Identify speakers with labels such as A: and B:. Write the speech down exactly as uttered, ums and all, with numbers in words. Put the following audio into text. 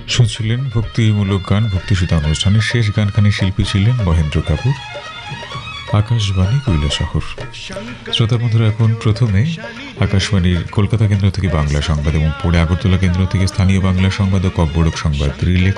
A: শুনছিলেন ভক্তিমূলক গান ভক্তিসুধা অনুষ্ঠানের শেষ গানখানি শিল্পী ছিলেন মহেন্দ্র কাপুর, আকাশবাণী কৈলাসহর। শ্রোতা বন্ধুরা, এখন প্রথমে আকাশবাণীর কলকাতা কেন্দ্র থেকে বাংলা সংবাদ এবং পরে আগরতলা কেন্দ্র থেকে স্থানীয় বাংলা সংবাদ ও ককবরক সংবাদ রিলে